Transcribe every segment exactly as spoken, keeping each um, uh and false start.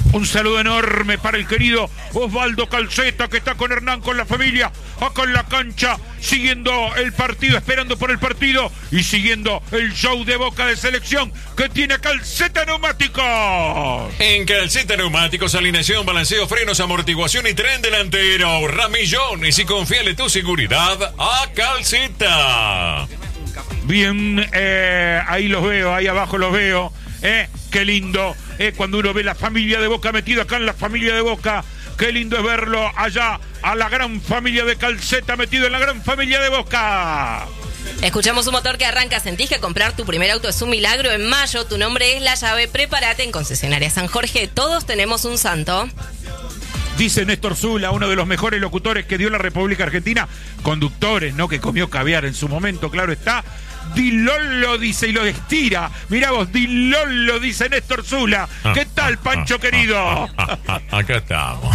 Un saludo enorme para el querido Osvaldo Calceta, que está con Hernán, con la familia, acá en la cancha, siguiendo el partido, esperando por el partido y siguiendo el show de Boca de selección que tiene Calceta Neumáticos. En Calceta Neumáticos, alineación, balanceo, frenos, amortiguación y tren delantero. Ramillones, y confíale tu seguridad a Calceta. Bien, eh, ahí los veo, ahí abajo los veo. Eh, qué lindo, eh, cuando uno ve la familia de Boca metida acá en la familia de Boca. Qué lindo es verlo allá, a la gran familia de Calceta metido en la gran familia de Boca. Escuchamos un motor que arranca. ¿Sentís que comprar tu primer auto es un milagro? En mayo, tu nombre es la llave. Prepárate en Concesionaria San Jorge. Todos tenemos un santo. Dice Néstor Zula, uno de los mejores locutores que dio la República Argentina. Conductores, ¿no? Que comió caviar en su momento, claro está. Dilolo, dice, y lo estira. Mirá vos, Dilolo, dice Néstor Zula. ¿Qué tal, Pancho querido? Acá estamos.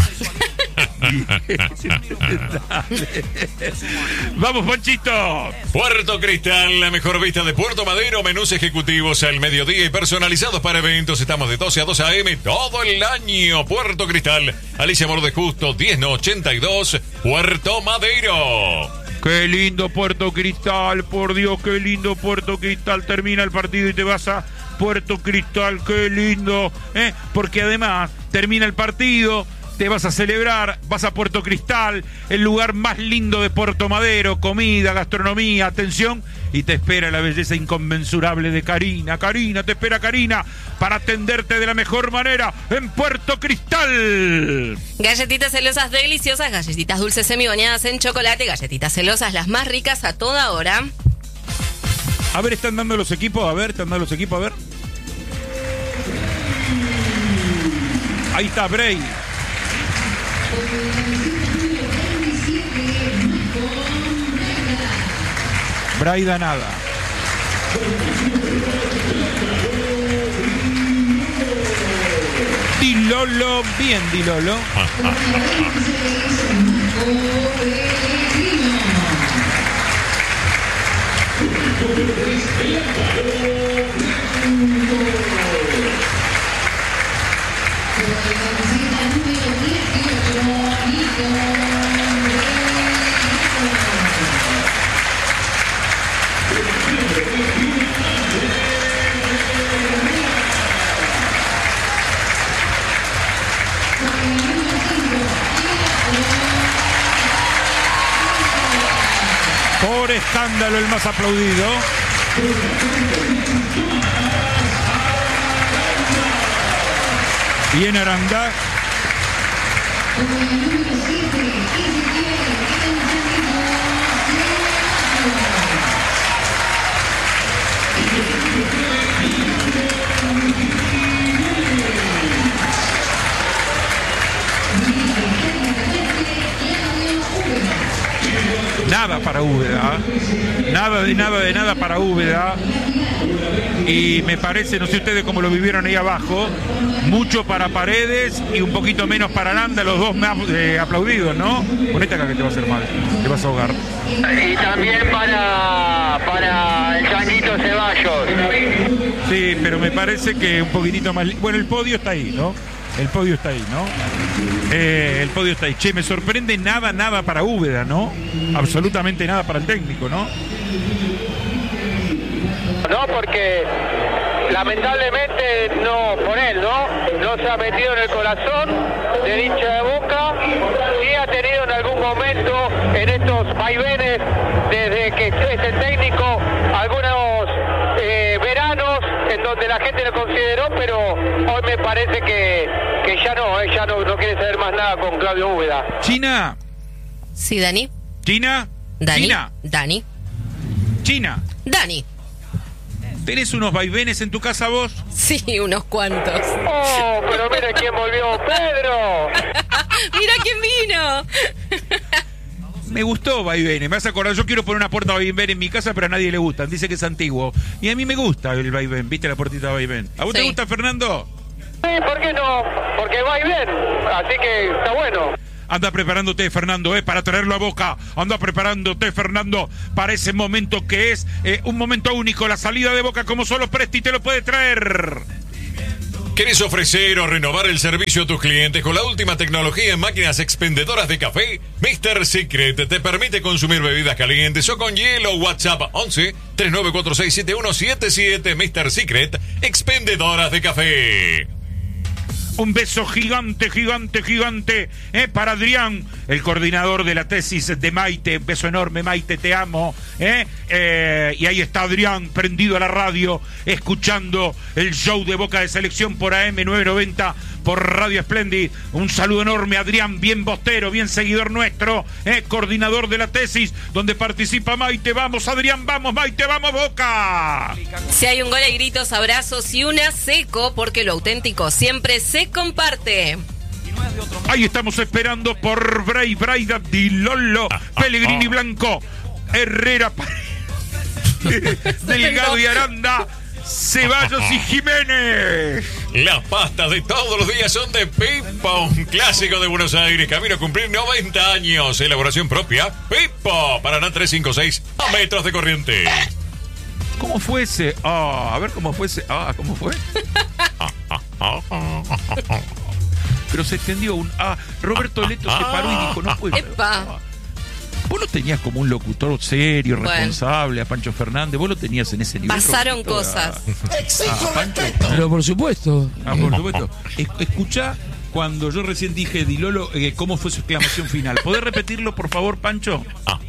Vamos, Panchito. Puerto Cristal, la mejor vista de Puerto Madero. Menús ejecutivos al mediodía y personalizados para eventos. Estamos de doce a dos a eme todo el año. Puerto Cristal, Alicia Morde Justo, diez ochenta y dos, Puerto Madero. Qué lindo Puerto Cristal, por Dios, qué lindo Puerto Cristal. Termina el partido y te vas a Puerto Cristal, qué lindo, ¿eh? Porque además termina el partido, te vas a celebrar, vas a Puerto Cristal, el lugar más lindo de Puerto Madero, comida, gastronomía, atención, y te espera la belleza inconmensurable de Karina. Karina, te espera Karina para atenderte de la mejor manera en Puerto Cristal. Galletitas celosas deliciosas, galletitas dulces semi bañadas en chocolate, galletitas celosas las más ricas a toda hora. A ver, están dando los equipos, a ver, están dando los equipos, a ver. Ahí está Bray. Braida nada. Dilolo, bien Dilolo. Por escándalo, el más aplaudido. Viene Aranda. Nada para Úbeda, nada de nada de nada para Úbeda. Y me parece, no sé ustedes cómo lo vivieron ahí abajo, mucho para Paredes y un poquito menos para Aranda, los dos más eh, aplaudidos, ¿no? Ponete acá que te va a hacer mal, te vas a ahogar. Y también para, para el Changuito Ceballos. Sí, pero me parece que un poquitito más... Bueno, el podio está ahí, ¿no? El podio está ahí, ¿no? Eh, el podio está ahí. Che, me sorprende nada, nada para Úbeda, ¿no? Absolutamente nada para el técnico, ¿no? No, porque lamentablemente no, por él, ¿no? No se ha metido en el corazón del hincha de Boca. Sí ha tenido en algún momento, en estos vaivenes, desde que es el técnico, algunos eh, veranos en donde la gente lo consideró, pero hoy me parece que, que ya no, eh, ya no, no quiere saber más nada con Claudio Úbeda. China. Sí, Dani. China. Dani. China. Dani. China. Dani. ¿Tenés unos vaivenes en tu casa vos? Sí, unos cuantos. Oh, pero mira quién volvió, Pedro. Mira quién vino. Me gustó vaivenes, me vas a acordar, yo quiero poner una puerta vaivén en mi casa, pero a nadie le gusta, dice que es antiguo. Y a mí me gusta el vaivén, ¿viste la puertita vaivén? ¿A vos Sí. te gusta, Fernando? Sí, ¿por qué no? Porque va y bien, así que está bueno. Anda preparándote, Fernando, eh, para traerlo a Boca. Anda preparándote, Fernando, para ese momento que es eh, un momento único, la salida de Boca como solo Presti te lo puede traer. ¿Querés ofrecer o renovar el servicio a tus clientes con la última tecnología en máquinas expendedoras de café? mister Secret te permite consumir bebidas calientes o con hielo. WhatsApp once, treinta y nueve cuarenta y seis, setenta y uno setenta y siete. mister Secret, expendedoras de café. Un beso gigante, gigante, gigante eh, para Adrián, el coordinador de la tesis de Maite. Un beso enorme, Maite, te amo. Eh, eh, y ahí está Adrián, prendido a la radio, escuchando el show de Boca de Selección por A M novecientos noventa, por Radio Splendid. Un saludo enorme, Adrián, bien bostero, bien seguidor nuestro, eh, coordinador de la tesis, donde participa Maite. Vamos, Adrián, vamos, Maite, vamos, Boca. Si hay un gol, hay gritos, abrazos y una seco, porque lo auténtico siempre se comparte. Ahí estamos esperando por Bray, Braida, Di Lollo, ah, Pellegrini, ah, Blanco, Herrera, Delgado y Aranda, Ceballos y Jiménez. Las pastas de todos los días son de Pipo, un clásico de Buenos Aires, camino a cumplir noventa años, elaboración propia. Pipo, Paraná trescientos cincuenta y seis, a metros de Corrientes. ¿Cómo fue ese? Ah, a ver cómo fue ese. Ah, ¿cómo fue? Pero se extendió un ah. Roberto Leto se paró y dijo, no puedo. Epa. Vos lo tenías como un locutor serio, bueno, responsable, a Pancho Fernández. Vos lo tenías en ese nivel. Pasaron cosas. A... Exijo ah, respeto. Pero por supuesto. Ah, por supuesto. Es, escuchá cuando yo recién dije Di Lollo, eh, cómo fue su exclamación final. ¿Podés repetirlo, por favor, Pancho?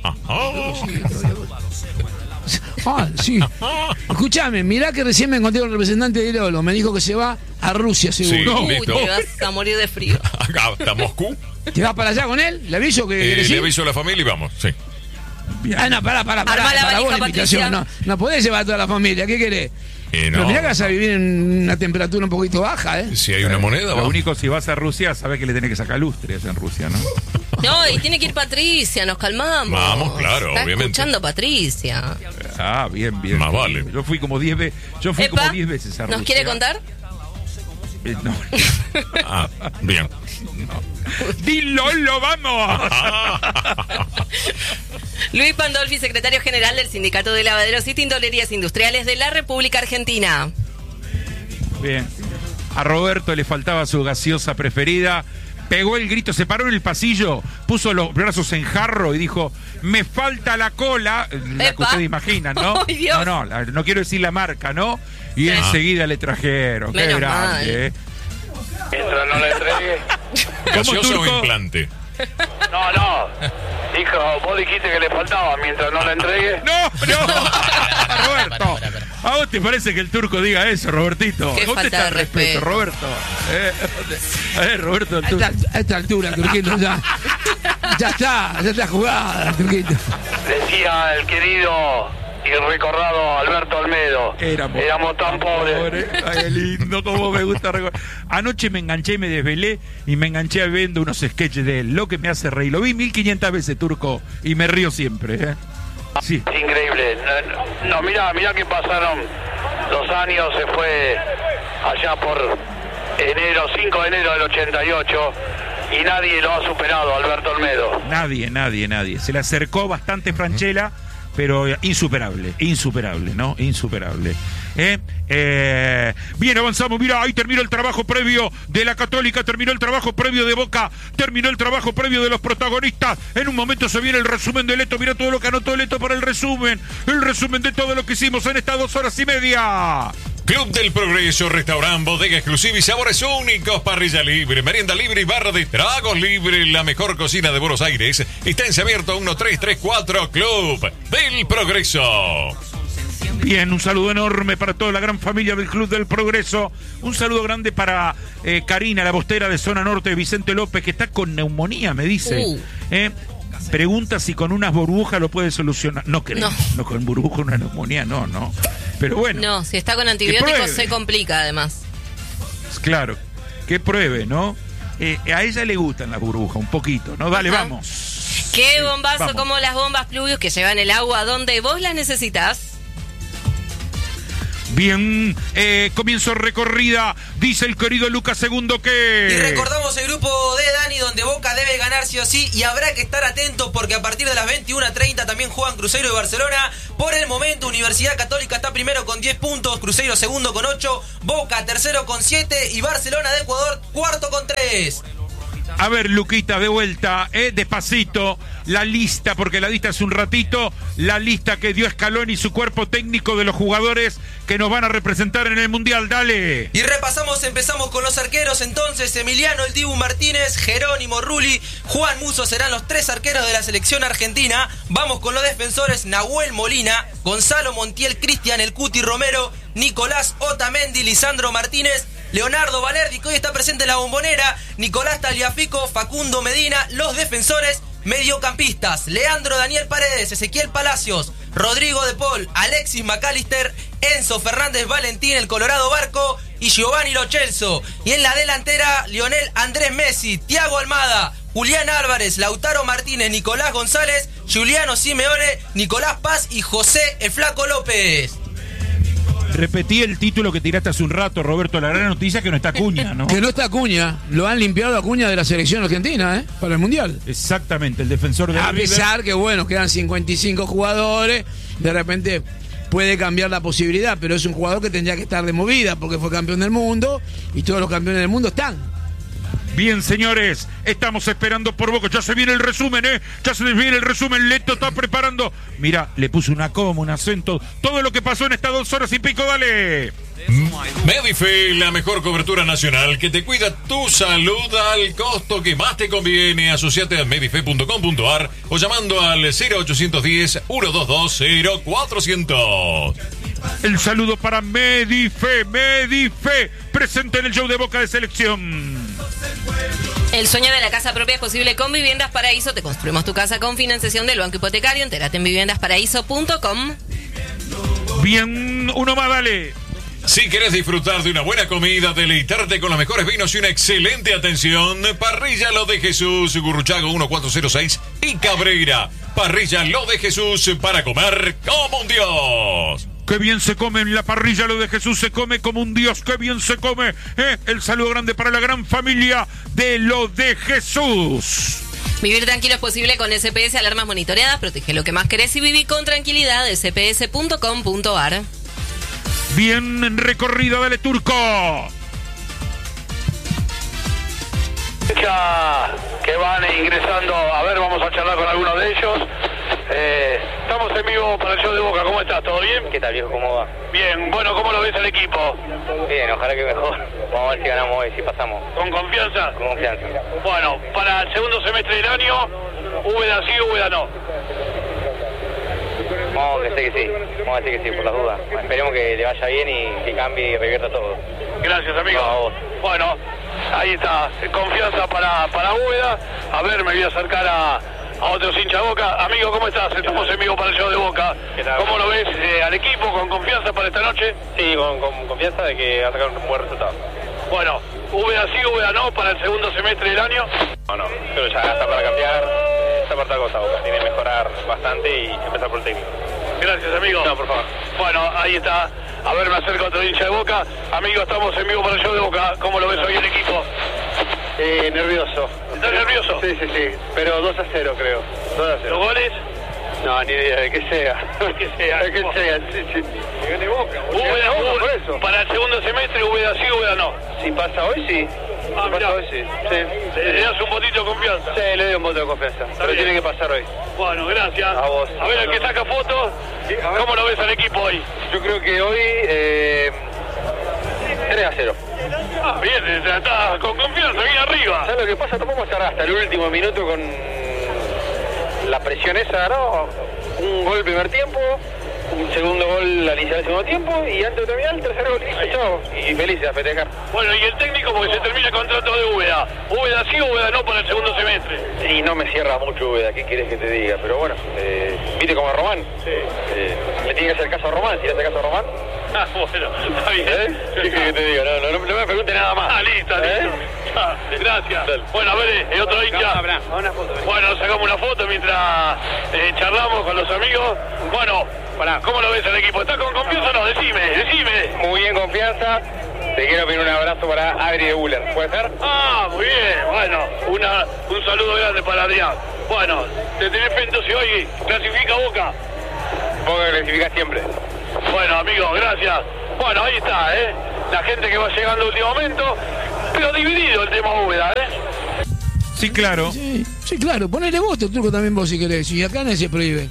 Ah, sí. Escúchame, mirá que recién me encontré con el representante de Lolo. Me dijo que se va a Rusia, seguro. Sí, Uy, te vas a morir de frío. Acá está Moscú. ¿Te vas para allá con él? ¿Le aviso que, Eh, que sí? le aviso a la familia y vamos, sí. Bien. Ah, no, pará, pará, pará. Armá la Para valija, vos la invitación. No, no podés llevar a toda la familia. ¿Qué querés? Eh, no. Pero mirá que vas a vivir en una temperatura un poquito baja, ¿eh? Si hay una moneda, Lo vamos. único, si vas a Rusia, sabés que le tenés que sacar lustre allá en Rusia, ¿no? No, y tiene que ir Patricia, nos calmamos. Vamos, claro, Está obviamente. escuchando Patricia. Ah, bien, bien. Más vale. Yo fui como diez veces. Yo fui Epa, como diez veces a Rusia. ¿nos quiere contar? Eh, no. Ah, bien. ¡Di Lollo, vamos! Luis Pandolfi, secretario general del Sindicato de Lavaderos y Tintorerías Industriales de la República Argentina. Bien. A Roberto le faltaba su gaseosa preferida. Pegó el grito, se paró en el pasillo, puso los brazos en jarro y dijo, me falta la cola, la Epa. que ustedes imaginan, ¿no? Ay, Dios. No, no, la- no quiero decir la marca, ¿no? Y Sí. enseguida le trajeron. Qué Menos grande, mal. ¿eh? Mientras no le entregue. ¿Gaseoso o Turco? implante? No, no. Hijo, vos dijiste que le faltaba. Mientras no le entregue. ¡No, no! Roberto, ¿a vos te parece que el turco diga eso, Robertito? Qué ¿Dónde falta está el de respeto, respeto. Roberto? ¿Eh? ¿Dónde? A ver, Roberto, el A turco. esta, a esta altura, Turquito, ya. Ya está, ya está jugada, Turquito. Decía el querido y recordado Alberto Olmedo. Éramos, Éramos tan pobres. pobres. Ay, qué lindo, cómo me gusta recordar. Anoche me enganché y me desvelé y me enganché viendo unos sketches de él. Lo que me hace reír. Lo vi mil quinientas veces, turco, y me río siempre, ¿eh? Sí. Es increíble. No, no, mirá, mirá que pasaron los años. Se fue allá por enero, cinco de enero del ochenta y ocho. Y nadie lo ha superado, Alberto Olmedo. Nadie, nadie, nadie. Se le acercó bastante Franchella, pero insuperable, insuperable, ¿no? Insuperable. ¿Eh? Eh, bien, avanzamos. Mira, ahí terminó el trabajo previo de la Católica, terminó el trabajo previo de Boca, terminó el trabajo previo de los protagonistas. En un momento se viene el resumen de Leto. Mira todo lo que anotó Leto para el resumen. El resumen de todo lo que hicimos en estas dos horas y media. Club del Progreso, restaurante, bodega exclusiva y sabores únicos, parrilla libre, merienda libre y barra de tragos libre. La mejor cocina de Buenos Aires está en abierto uno tres tres cuatro Club del Progreso. Bien, un saludo enorme para toda la gran familia del Club del Progreso. Un saludo grande para eh, Karina, la bostera de Zona Norte, Vicente López, que está con neumonía, me dice. Uh. Eh, pregunta si con unas burbujas lo puede solucionar. No creo. No, No. con burbujas una neumonía, no, no. Pero bueno. No, si está con pruebe. antibióticos se complica además. Claro, que pruebe, ¿no? Eh, a ella le gustan las burbujas, un poquito, ¿no? Dale, Ajá. vamos. Qué bombazo Vamos. como las bombas Pluvius que llevan el agua donde vos las necesitas. Bien, eh, comienzo recorrida, dice el querido Lucas Segundo que... Y recordamos el grupo de Dani, donde Boca debe ganar sí o sí, y habrá que estar atentos porque a partir de las veintiuna treinta también juegan Cruzeiro y Barcelona. Por el momento, Universidad Católica está primero con diez puntos, Cruzeiro segundo con ocho, Boca tercero con siete y Barcelona de Ecuador cuarto con tres. A ver, Luquita, de vuelta, eh, despacito, la lista, porque la diste hace un ratito, la lista que dio Scaloni y su cuerpo técnico de los jugadores que nos van a representar en el Mundial, dale. Y repasamos, empezamos con los arqueros entonces, Emiliano El Dibu Martínez, Jerónimo Rulli, Juan Musso serán los tres arqueros de la selección argentina. Vamos con los defensores, Nahuel Molina, Gonzalo Montiel, Cristian El Cuti Romero, Nicolás Otamendi, Lisandro Martínez, Leonardo Valerdi, que hoy está presente en la Bombonera, Nicolás Tagliafico, Facundo Medina. Los defensores mediocampistas, Leandro Daniel Paredes, Ezequiel Palacios, Rodrigo De Paul, Alexis McAllister, Enzo Fernández Valentín, el Colorado Barco, y Giovanni Lo Celso. Y en la delantera, Lionel Andrés Messi, Thiago Almada, Julián Álvarez, Lautaro Martínez, Nicolás González, Giuliano Simeone, Nicolás Paz y José El Flaco López. Repetí el título que tiraste hace un rato, Roberto, la gran noticia que no está Acuña, ¿no? Que no está Acuña, lo han limpiado a Acuña de la selección argentina, ¿eh? Para el Mundial. Exactamente, el defensor de A River. pesar que, bueno, quedan cincuenta y cinco jugadores, de repente puede cambiar la posibilidad, pero es un jugador que tendría que estar de movida porque fue campeón del mundo y todos los campeones del mundo están. Bien, señores, estamos esperando por Boca. Ya se viene el resumen, ¿eh? Ya se viene el resumen. Leto está preparando. Mira, le puso una coma, un acento. Todo lo que pasó en estas dos horas y pico, dale. Medife, la mejor cobertura nacional que te cuida tu salud al costo que más te conviene. Asociate a medife punto com punto ar o llamando al cero ochocientos diez, ciento veintidós, cero cuatrocientos. El saludo para Medife, Medife, presente en el show de Boca de Selección. El sueño de la casa propia es posible con Viviendas Paraíso. Te construimos tu casa con financiación del Banco Hipotecario. Entérate en viviendas paraíso punto com. Bien, uno más, dale. Si querés disfrutar de una buena comida, deleitarte con los mejores vinos y una excelente atención, Parrilla Lo de Jesús, Gurruchago mil cuatrocientos seis y Cabrera. Parrilla Lo de Jesús, para comer como un dios. Qué bien se come en la parrilla Lo de Jesús, se come como un dios, qué bien se come. ¿eh? El saludo grande para la gran familia de Lo de Jesús. Vivir tranquilo es posible con S P S Alarmas Monitoreadas. Protege lo que más querés y viví con tranquilidad. S P S punto com punto ar. Bien recorrido, dale, Turco. Que van ingresando, a ver, vamos a charlar con algunos de ellos. Eh, estamos en vivo para el show de Boca. ¿Cómo estás? ¿Todo bien? ¿Qué tal, viejo? ¿Cómo va? Bien. Bueno, ¿cómo lo ves al equipo? Bien, ojalá que mejor. Vamos a ver si ganamos hoy, si pasamos. ¿Con confianza? Con confianza. Bueno, para el segundo semestre del año, Úbeda sí, Úbeda no. Vamos a decir que sí, vamos a decir que sí, por las dudas. Esperemos que le vaya bien y que cambie y revierta todo. Gracias, amigo. No, a vos. Bueno, ahí está, confianza para, para Úbeda. A ver, me voy a acercar a, a otros hinchas de Boca. Amigo, ¿cómo estás? Estamos en vivo para el show de Boca. ¿Qué tal? ¿Cómo lo ves eh, al equipo? ¿Con confianza para esta noche? Sí, con, con confianza de que va a sacar un buen resultado. Bueno, Úbeda sí, Úbeda no para el segundo semestre del año. No, no, pero ya está para cambiar. Está para otra cosa, Boca. Tiene que mejorar bastante y empezar por el técnico. Gracias, amigo. No, por favor. Bueno, ahí está. A ver, me acerco a otro hincha de Boca. Amigo, estamos en vivo para el show de Boca. ¿Cómo lo ves hoy el equipo? Eh, nervioso. ¿Estás nervioso? Sí, sí, sí. Pero dos a cero, creo. dos a cero. ¿Los goles? No, ni idea, de que sea. De que sea. De que sea, sí, sí. Que gane Boca. Úbeda, Boca, por Úbeda, eso. para el segundo semestre, Úbeda sí, Úbeda no. Si pasa hoy, sí. Ah, Si mirá. pasa hoy, sí. Sí. Le, le das un potito de confianza. Sí, le doy un voto de confianza. Pero bien. tiene que pasar hoy. Bueno, gracias. A vos. A ver, el que saca fotos, ¿cómo lo ves al equipo hoy? Yo creo que hoy eh, tres a cero. Ah, bien, ya está con confianza, bien arriba. ¿Sabes lo que pasa? Tampoco estar hasta el último minuto con la presión esa, ¿no? Un gol primer tiempo, un segundo gol al iniciar el segundo tiempo y antes de terminar el tercer gol. Y chao. Y felices a festejar. Bueno, y el técnico porque se termina el contrato de Úbeda. Úbeda sí, Úbeda no para el segundo semestre. Y no me cierra mucho, Úbeda, ¿qué quieres que te diga? Pero bueno, eh, ¿viste como a Román? Sí. Eh, le tiene que hacer caso a Román, si le hace caso a Román. Ah, bueno, está bien. ¿Eh? ¿Qué quieres que te diga? No, no, no, no me pregunte nada más. Ah, listo, ¿Eh? listo. Ah, gracias. Dale. Bueno, a ver, el otro hincha. Una foto. Bueno, sacamos una foto mientras eh, charlamos con los amigos. Bueno, Pará, ¿cómo lo ves el equipo? ¿Estás con confianza o no? Decime, decime. Muy bien, confianza. Te quiero pedir un abrazo para Adri de Buller. ¿Puede ser? Ah, muy bien. Bueno, una, un saludo grande para Adrián. Bueno, te tenés fe entonces hoy. Clasifica Boca. Boca clasifica siempre. Bueno, amigo, gracias. Bueno, ahí está, ¿eh? La gente que va llegando en último momento. Pero dividido el tema Úbeda, ¿eh? Sí, claro. Sí, sí, claro. Ponele vos, te truco también vos si querés. Y acá nadie se prohíbe.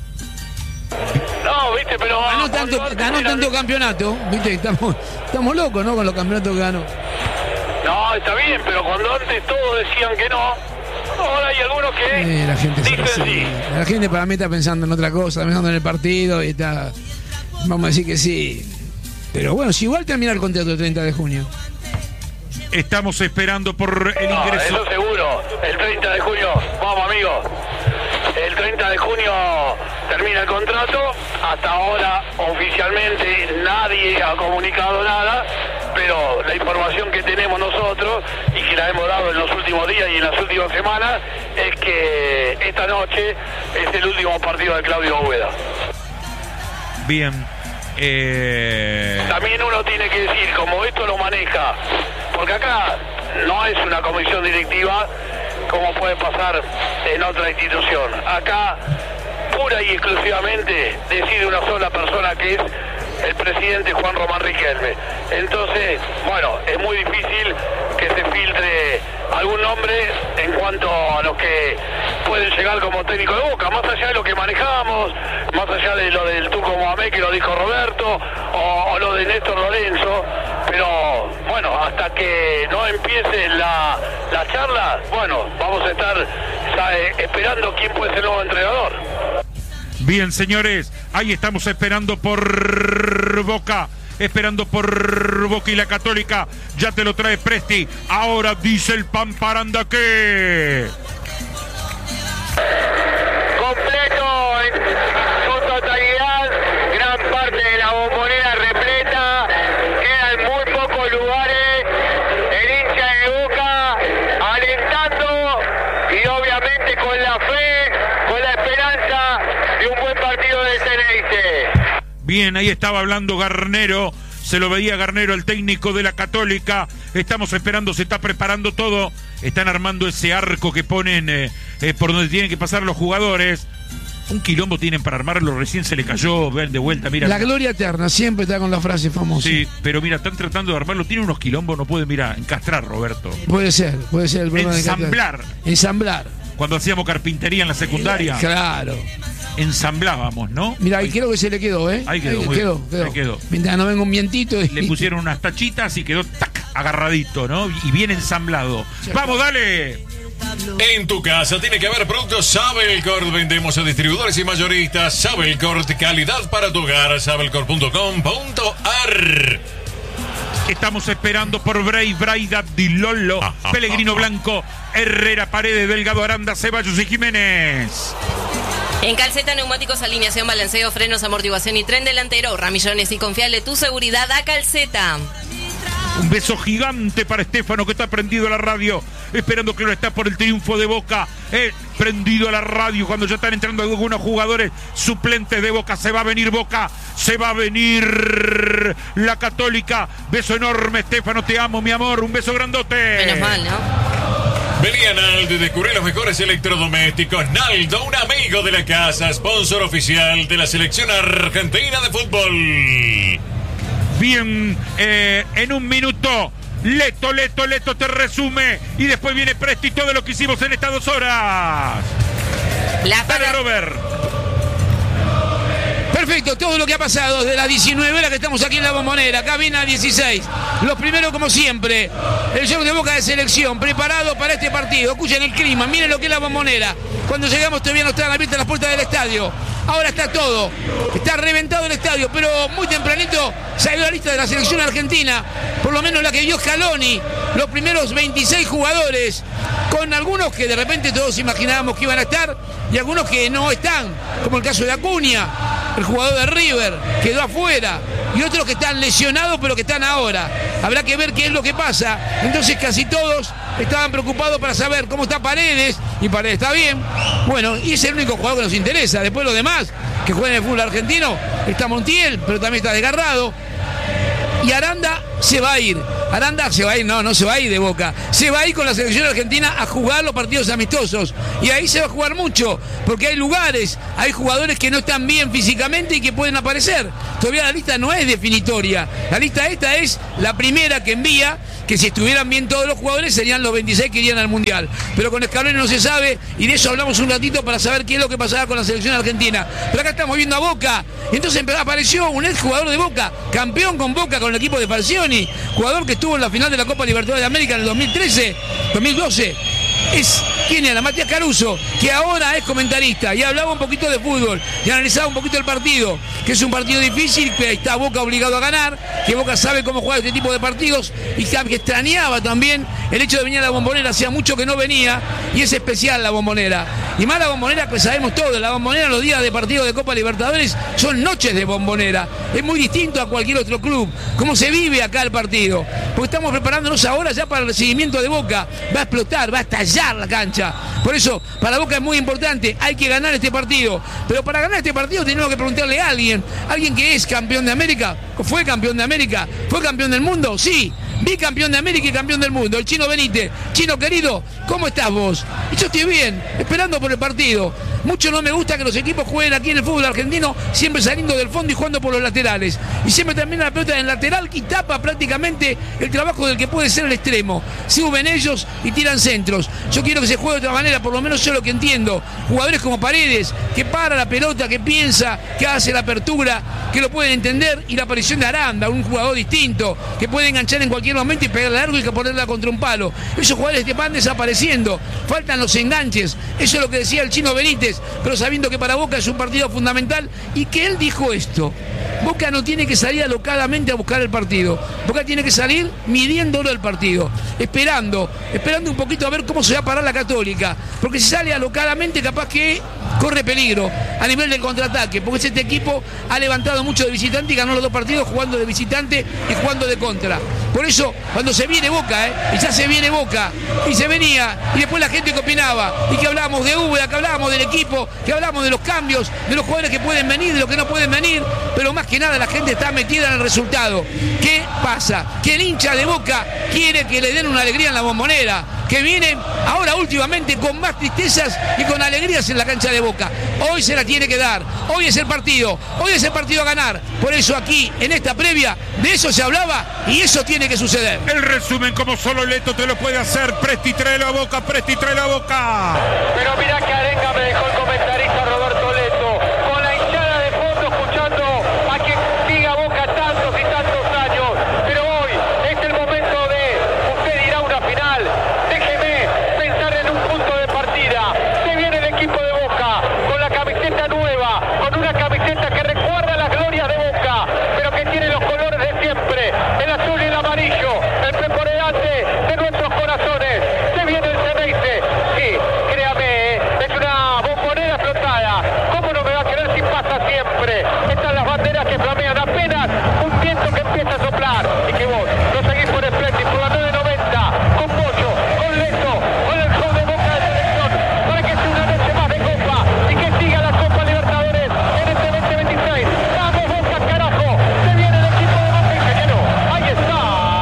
No, viste, pero... Ganó tanto, ganó tanto campeonato, viste, estamos, estamos locos, ¿no? Con los campeonatos que ganó. No, está bien, pero cuando antes todos decían que no, ahora hay algunos que Eh, la gente se dicen recibe. sí. La gente para mí está pensando en otra cosa, está pensando en el partido y está... Vamos a decir que sí. Pero bueno, si igual termina el contrato el treinta de junio. Estamos esperando por el No, ingreso. eso seguro, el treinta de junio, vamos amigos. El treinta de junio termina el contrato, hasta ahora oficialmente nadie ha comunicado nada, pero la información que tenemos nosotros y que la hemos dado en los últimos días y en las últimas semanas es que esta noche es el último partido de Claudio Úbeda. Bien. Eh... También uno tiene que decir, como esto lo maneja, porque acá no es una comisión directiva como puede pasar en otra institución. Acá, pura y exclusivamente, decide una sola persona que es el presidente Juan Román Riquelme. Entonces, bueno, es muy difícil que se filtre algún nombre en cuanto a los que pueden llegar como técnico de Boca, más allá de lo que manejamos, más allá de lo del Tuco Mohamed que lo dijo Roberto, o, o lo de Néstor Lorenzo, pero bueno, hasta que no empiece la, la charla, bueno, vamos a estar sabe, esperando quién puede ser el nuevo entrenador. Bien, señores, ahí estamos esperando por Boca, esperando por Boca y la Católica. Ya te lo trae Presti. Ahora dice el Pamparanda que... Completo en su totalidad, gran parte de la bombonera repleta, quedan muy pocos lugares, el hincha de Boca alentando y obviamente con la fe, con la esperanza de un buen partido de Ceneice. Bien, ahí estaba hablando Garnero. Se lo veía Garnero, el técnico de la Católica. Estamos esperando, se está preparando todo. Están armando ese arco que ponen eh, eh, por donde tienen que pasar los jugadores. Un quilombo tienen para armarlo, recién se le cayó, ven de vuelta, mira. La gloria eterna, siempre está con la frase famosa. Sí, pero mira, están tratando de armarlo, tiene unos quilombos, no pueden, mira, encastrar, Roberto. Puede ser, puede ser el problema de Ensamblar. Qatar. Ensamblar. Cuando hacíamos carpintería en la secundaria, Claro. ensamblábamos, ¿no? Mira, ahí creo que se le quedó, ¿eh? Ahí quedó, Ahí muy quedó, bien. quedó. Ahí quedó. Mientras no venga un vientito. Y... Le pusieron unas tachitas y quedó tac, agarradito, ¿no? Y bien ensamblado. ¡Vamos, dale! En tu casa tiene que haber productos Sabelcor. Vendemos a distribuidores y mayoristas. Sabelcor, calidad para tu hogar. Sabelcor punto com punto ar. Estamos esperando por Bray, Braida, Di Lollo, Pellegrino Blanco, Herrera, Paredes, Delgado, Aranda, Ceballos y Jiménez. En Calceta, neumáticos, alineación, balanceo, frenos, amortiguación y tren delantero. Ramillones y confiable tu seguridad a Calceta. Un beso gigante para Estefano, que está prendido a la radio, esperando que no está por el triunfo de Boca. Eh, prendido a la radio cuando ya están entrando algunos jugadores suplentes de Boca. Se va a venir Boca, se va a venir la Católica. Beso enorme, Estefano, te amo, mi amor. Un beso grandote. Menos mal, ¿no? Vení a Naldo y descubrí los mejores electrodomésticos. Naldo, un amigo de la casa, sponsor oficial de la selección argentina de fútbol. Bien, eh, en un minuto, Leto, Leto, Leto te resume y después viene Presti todo lo que hicimos en estas dos horas. La Dale, Robert. Perfecto, todo lo que ha pasado desde las diecinueve horas que estamos aquí en la Bombonera, cabina dieciséis. Los primeros, como siempre, el show de Boca de selección, preparado para este partido. Escuchen el clima, miren lo que es la Bombonera. Cuando llegamos todavía no estaban abiertas las puertas del estadio. Ahora está todo, está reventado el estadio, pero muy tempranito salió la lista de la selección argentina, por lo menos la que vio Scaloni, los primeros veintiséis jugadores, con algunos que de repente todos imaginábamos que iban a estar y algunos que no están, como el caso de Acuña, el jugador de River, quedó afuera. y otros que están lesionados pero que están ahora. Habrá que ver qué es lo que pasa. Entonces casi todos estaban preocupados para saber cómo está Paredes, y Paredes está bien. Bueno, y es el único jugador que nos interesa. Después los demás que juegan en el fútbol argentino, está Montiel, pero también está Desgarrado. Y Aranda se va a ir. Aranda se va a ir, no, no se va a ir de Boca. Se va a ir con la selección argentina a jugar los partidos amistosos. Y ahí se va a jugar mucho, porque hay lugares, hay jugadores que no están bien físicamente y que pueden aparecer. Todavía la lista no es definitoria. La lista esta es la primera que envía, que si estuvieran bien todos los jugadores serían los veintiséis que irían al Mundial. Pero con Scaloni no se sabe, y de eso hablamos un ratito para saber qué es lo que pasaba con la selección argentina. Pero acá estamos viendo a Boca, y entonces apareció un ex jugador de Boca, campeón con Boca con el equipo de Falcioni, jugador que estuvo en la final de la Copa Libertadores de América en el dos mil trece, dos mil doce. Es, ¿quién era? Matías Caruso, que ahora es comentarista y hablaba un poquito de fútbol y analizaba un poquito el partido, que es un partido difícil, que está Boca obligado a ganar, que Boca sabe cómo jugar este tipo de partidos y que extrañaba también el hecho de venir a la Bombonera, hacía mucho que no venía, y es especial la Bombonera. Y más la Bombonera, que sabemos todos, la Bombonera los días de partido de Copa Libertadores son noches de Bombonera. Es muy distinto a cualquier otro club, cómo se vive acá el partido, porque estamos preparándonos ahora ya para el recibimiento de Boca. Va a explotar, va a estallar la cancha. Por eso, para Boca es muy importante, hay que ganar este partido. Pero para ganar este partido tenemos que preguntarle a alguien, alguien que es campeón de América, fue campeón de América, fue campeón del mundo, sí, bicampeón de América y campeón del mundo, el Chino Benítez. Chino querido, ¿cómo estás vos? Y yo estoy bien, esperando por el partido. Mucho no me gusta que los equipos jueguen aquí en el fútbol argentino siempre saliendo del fondo y jugando por los laterales. Y siempre termina la pelota en el lateral que tapa prácticamente el trabajo del que puede ser el extremo. Suben ellos y tiran centros. Yo quiero que se juegue de otra manera, por lo menos yo lo que entiendo. Jugadores como Paredes, que para la pelota, que piensa, que hace la apertura, que lo pueden entender, y la aparición de Aranda, un jugador distinto, que puede enganchar en cualquier momento y pegarle largo y que ponerla contra un palo. Esos jugadores te van desapareciendo, faltan los enganches. Eso es lo que decía el Chino Benítez, pero sabiendo que para Boca es un partido fundamental y que él dijo esto: Boca no tiene que salir alocadamente a buscar el partido. Boca tiene que salir midiéndolo el partido, esperando, esperando un poquito a ver cómo se va a parar la Católica, porque si sale alocadamente capaz que corre peligro a nivel del contraataque, porque este equipo ha levantado mucho de visitante y ganó los dos partidos jugando de visitante y jugando de contra. Por eso, cuando se viene Boca, ¿eh? y ya se viene Boca, y se venía, y después la gente que opinaba, y que hablábamos de Úbeda, que hablábamos del equipo, que hablábamos de los cambios, de los jugadores que pueden venir, de los que no pueden venir, pero más que nada la gente está metida en el resultado. ¿Qué pasa? Que el hincha de Boca quiere que le den una alegría en la Bombonera, que vienen ahora últimamente con más tristezas y con alegrías en la cancha de Boca. Hoy se la tiene que dar, hoy es el partido, hoy es el partido a ganar. Por eso aquí, en esta previa, de eso se hablaba y eso tiene que suceder. El resumen como solo Leto te lo puede hacer. Presti, tráelo a Boca, Presti, tráelo a Boca. Pero mira que arenga me dejó el comentarista Roberto Leto, con la hinchada de fondo escuchando a quien diga Boca tantos y tantos años. Pero hoy es el momento de, usted dirá una final, déjeme pensar en un punto de partida. Se viene el equipo de Boca con la camiseta nueva, con una camiseta que recuerda las glorias de Boca, pero que tiene los colores de siempre, el azul y el amarillo, el preponderante de nuestros corazones. Se viene el Ceneice, sí, créame, es una bombonera flotada. ¿Cómo no me va a querer si pasa siempre? Están las banderas que flamean, apenas un viento que empieza a soplar, y que vos lo seguís por Splendid, por la nueve noventa, con Pollo, con Leto, con el show de Boca de selección, para que sea una noche más de Copa y que siga la Copa Libertadores en este veinte veintiséis. ¡Vamos Boca, carajo! Se viene el equipo de Boca, ingeniero. Ahí está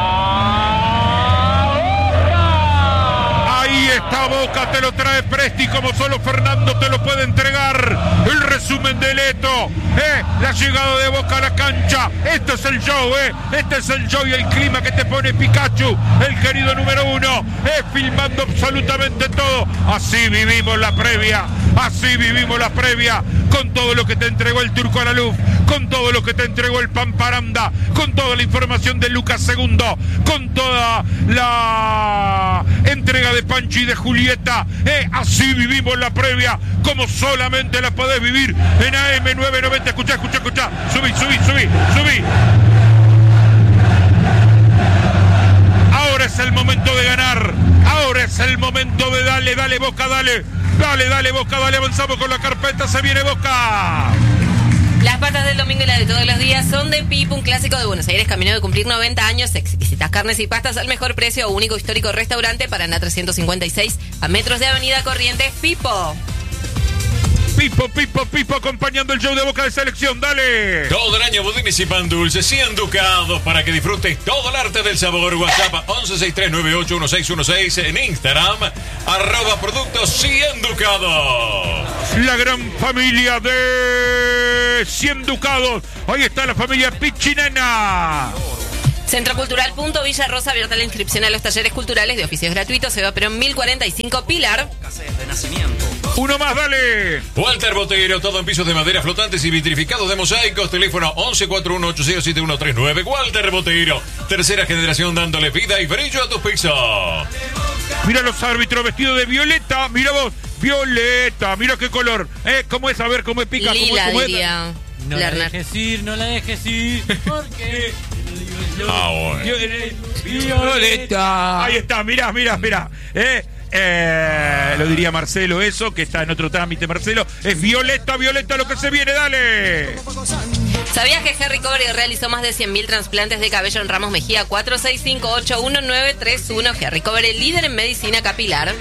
Boca. Ahí está Boca, te lo trae Presti como solo Fernando te lo puede entregar. El resumen de Leto, eh, la llegada de Boca a la cancha. Este es el show, eh, este es el show y el clima que te pone Pikachu, el querido número uno, eh, filmando absolutamente todo. Así vivimos la previa, así vivimos la previa, con todo lo que te entregó el Turco Alaluf, con todo lo que te entregó el Pamparanda, con toda la información de Lucas Segundo, con toda la entrega de Panchi y de Julieta, eh, así vivimos la previa, como solamente la podés vivir en A M nueve noventa. Escuchá, escuchá, escuchá, subí, subí, subí, subí. Ahora es el momento de ganar, ahora es el momento de dale, dale Boca, dale, dale, dale Boca, dale, avanzamos con la carpeta, se viene Boca. Las patas del domingo y las de todos los días son de Pipo, un clásico de Buenos Aires, camino de cumplir noventa años. Exquisitas carnes y pastas al mejor precio, único histórico restaurante, Paraná trescientos cincuenta y seis, a metros de Avenida Corrientes. Pipo. Pipo, Pipo, Pipo, acompañando el show de Boca de Selección, dale. Todo el año budines y pan dulce, cien ducados para que disfrutes todo el arte del sabor. WhatsApp once sesenta y tres noventa y ocho dieciséis dieciséis, en Instagram, arroba productos cien ducados. La gran familia de cien ducados. Ahí está la familia Pichinena. Centro Cultural Punto Villa Rosa, abierta la inscripción a los talleres culturales de oficios gratuitos. Eva Perón mil cuarenta y cinco, Pilar. Uno más, dale. Walter Botero, todo en pisos de madera flotantes y vitrificados de mosaicos. Teléfono once cuarenta y uno ochenta siete uno treinta y nueve. Walter Botero, tercera generación dándole vida y brillo a tus pisos. Mira los árbitros vestidos de violeta. Mira vos, violeta. Mira qué color. ¿Eh? ¿Cómo es? A ver, ¿cómo es? Pica. Lila, ¿Cómo es? ¿Cómo es? diría. No la dejes ir, no la dejes ir. Porque... Ah, bueno. Violeta. Ahí está, mirá, mirá, mirá. ¿Eh? Eh, lo diría Marcelo eso, que está en otro trámite, Marcelo. Es violeta, violeta lo que se viene, dale. ¿Sabías que Harry Cover realizó más de cien mil trasplantes de cabello en Ramos Mejía? Cuatro seis cinco ocho uno nueve tres uno. Harry Cover, el líder en medicina capilar.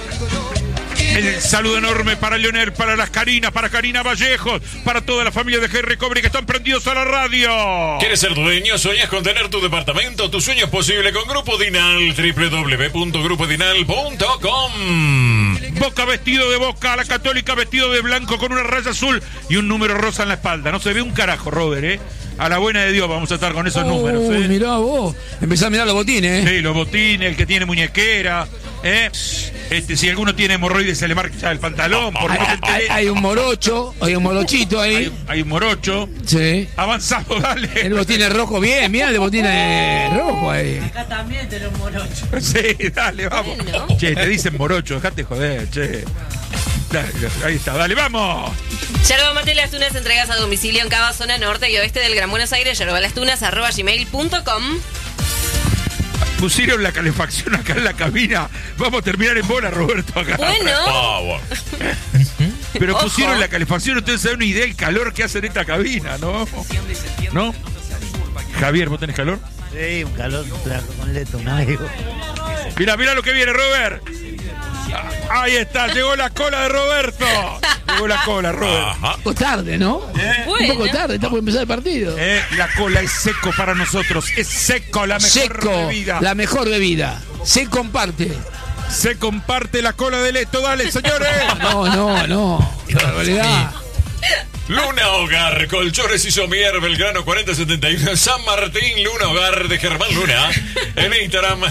El saludo enorme para Leonel, para las Carinas, para Karina Vallejos, para toda la familia de Harry Cover que están prendidos a la radio. ¿Quieres ser dueño? ¿Soñas con tener tu departamento? Tu sueño es posible con Grupo Dinal, doble u doble u doble u punto grupo dinal punto com. Boca vestido de Boca, la Católica vestido de blanco con una raya azul y un número rosa en la espalda. No se ve un carajo, Robert, ¿eh? A la buena de Dios vamos a estar con esos Oh, números, ¿eh? Mirá vos, empezá a mirar los botines, ¿eh? Sí, los botines, el que tiene muñequera, ¿eh? Este, si alguno tiene hemorroides se le marca el pantalón. Por Hay, no te hay- enteré. hay un morocho, hay un morochito Hay, ahí. hay un morocho. Sí. Avanzamos, dale. El botín es rojo, bien, mira el botín es rojo ahí. Acá también tenemos morocho. Sí, dale, vamos. Bueno. Che, te dicen morocho, dejate joder, che. Dale, ahí está, dale, vamos. Yerba Mate Las Tunas, entregas a domicilio en Cava, zona norte y oeste del Gran Buenos Aires. Yerbalastunas arroba gmail punto com. Pusieron la calefacción acá en la cabina. Vamos a terminar en bola, Roberto, acá. Bueno, Ah, bueno. Pero Ojo. pusieron la calefacción, ustedes saben una idea del calor que hace en esta cabina, ¿no? ¿No? Javier, ¿vos tenés calor? Sí, un calor trajo con leto, un amigo. Mira, mira lo que viene, Robert. Ah, ahí está, llegó la cola de Roberto. Llegó la cola, Robert. Ajá. Un poco tarde, ¿no? ¿Eh? Un poco bueno. tarde, está por empezar el partido. Eh, la cola es seco para nosotros. Es seco, la mejor Seco, bebida. la mejor bebida. Se comparte. Se comparte la cola de Leto. Dale, señores. No, no, no. Qué barbaridad. Luna Hogar, Colchones y Somier, Belgrano cuarenta setenta y uno, San Martín, Luna Hogar de Germán Luna. En Instagram,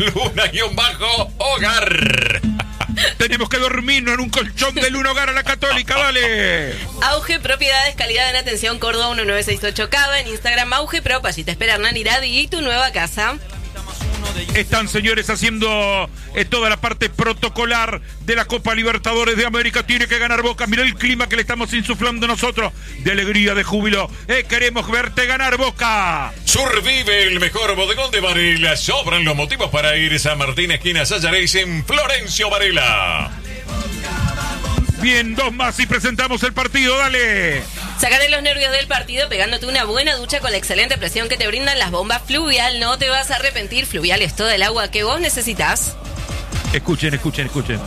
Luna-Hogar. Tenemos que dormirnos en un colchón de Luna Hogar a la Católica, dale. Auge Propiedades, calidad en atención, Córdoba uno nueve seis ocho Cava. En Instagram, Auge Prop, allí te espera Hernán Iradi y tu nueva casa. Están, señores, haciendo eh, toda la parte protocolar de la Copa Libertadores de América. Tiene que ganar Boca. Mirá el clima que le estamos insuflando nosotros. De alegría, de júbilo. Eh, queremos verte ganar, Boca. Survive, el mejor bodegón de Varela. Sobran los motivos para ir. San Martín, esquina Sayaréis, en Florencio Varela. Bien, dos más y presentamos el partido, dale. Sacaré los nervios del partido pegándote una buena ducha con la excelente presión que te brindan las bombas Fluvial. No te vas a arrepentir. Fluvial es toda el agua que vos necesitas. Escuchen, escuchen, escuchen.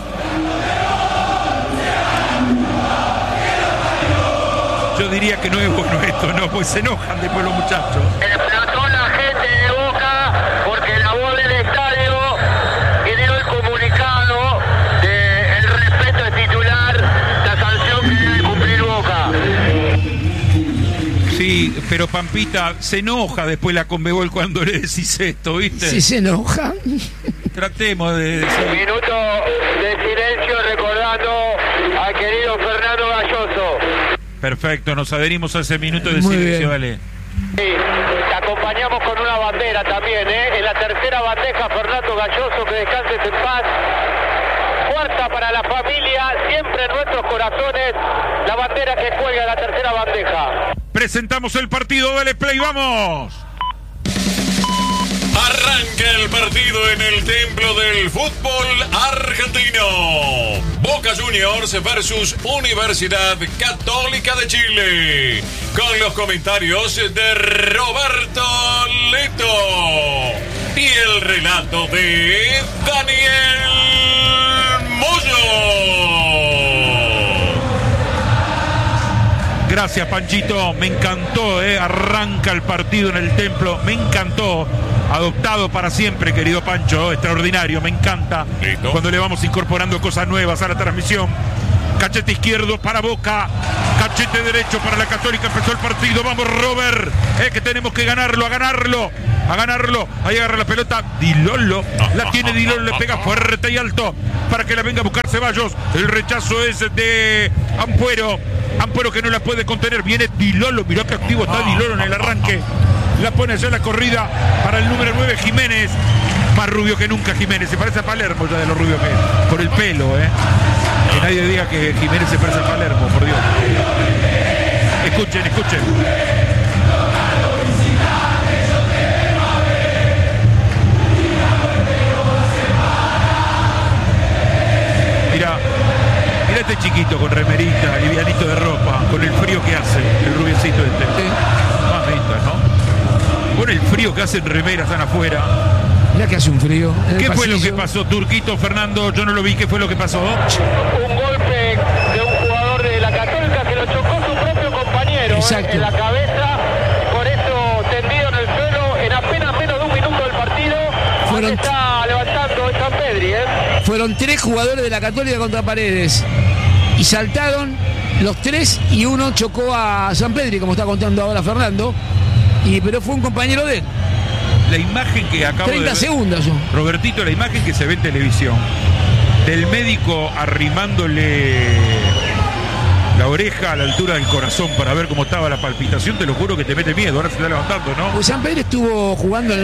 Yo diría que no es bueno esto, no, pues se enojan después los muchachos. Explotó la gente de Boca porque la voz del estadio y dio el comunicado del respeto al titular, la sanción que debe cumplir Boca. Sí, pero Pampita se enoja después la Conmebol cuando le decís esto, ¿viste? Si se enojan. Tratemos de decir. Minuto de silencio recordando al querido Fernando Galloso. Perfecto, nos adherimos a ese minuto de Muy silencio, bien. dale. Sí, te acompañamos con una bandera también, ¿eh? En la tercera bandeja, Fernando Galloso, que descanses en paz. Fuerza para la familia, siempre en nuestros corazones, la bandera que cuelga en la tercera bandeja. Presentamos el partido, dale play, vamos. Arranca el partido en el templo del fútbol argentino. Boca Boca Juniors versus Universidad Católica de Chile. Con los comentarios de Roberto Leto y el relato de Daniel Moyo. Gracias, Panchito. Me encantó, ¿eh? Arranca el partido en el Templo. Me encantó. Adoptado para siempre, querido Pancho. Extraordinario, me encanta. ¿Listo? Cuando le vamos incorporando cosas nuevas a la transmisión. Cachete izquierdo para Boca. Cachete derecho para la Católica. Empezó el partido. Vamos, Robert. Eh, que tenemos que ganarlo, a ganarlo. A ganarlo. Ahí agarra la pelota. Dilolo. La tiene Dilolo. Le pega fuerte y alto para que la venga a buscar Ceballos. El rechazo es de Ampuero. Ampuero que no la puede contener. Viene Dilolo. Mirá que activo está Dilolo en el arranque. La pone allá la corrida para el número nueve, Jiménez. Más rubio que nunca Jiménez. Se parece a Palermo ya de lo rubio que es. Por el pelo, ¿eh? Que nadie diga que Jiménez se parece a Palermo, por Dios. Escuchen, escuchen. Mira, mira este chiquito con remerita, livianito de ropa, con el frío que hace, el rubiecito este. Sí. Mamita, ¿no? Con el frío que hacen remeras están afuera. Mira que hace un frío. ¿Qué fue lo que pasó, Turquito, Fernando? Yo no lo vi. ¿Qué fue lo que pasó? Un golpe de un jugador de la Católica que lo chocó su propio compañero eh, en la cabeza. Por eso tendido en el suelo en apenas menos de un minuto del partido. Fueron... está levantando el San Pedri, ¿eh? Fueron tres jugadores de la Católica contra Paredes. Y saltaron los tres y uno chocó a San Pedri, como está contando ahora Fernando. Y, pero fue un compañero de él. La imagen que acabo de ver, treinta segundos yo. Robertito, la imagen que se ve en televisión del médico arrimándole la oreja a la altura del corazón para ver cómo estaba la palpitación, te lo juro que te mete miedo. Ahora se está levantando, ¿no? Pues San Pedro estuvo jugando en el